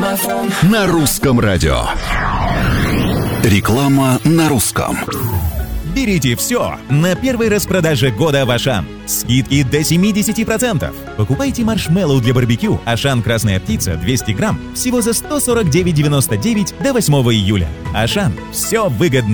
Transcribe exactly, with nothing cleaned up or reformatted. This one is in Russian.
на русском радио. Реклама на русском. Берите все на первой распродаже года в Ашан. Скидки до семьдесят процентов. Покупайте маршмеллоу для барбекю Ашан Красная Птица двести грамм всего за сто сорок девять девяносто девять до восьмого июля. Ашан. Все выгодно.